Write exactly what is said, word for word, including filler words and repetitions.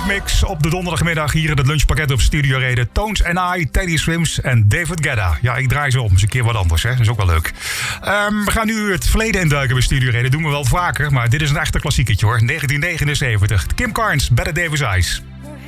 muziekmix op de donderdagmiddag hier in het lunchpakket op Studio Reden. Tones and I, Teddy Swims en David Guetta. Ja, ik draai ze op. Eens een keer wat anders, hè. Dat is ook wel leuk. Um, we gaan nu het verleden induiken bij Studio Reden. Dat doen we wel vaker, maar dit is een echte klassiekertje, hoor. negentien negenenzeventig. Kim Carnes, Better Davis Eyes.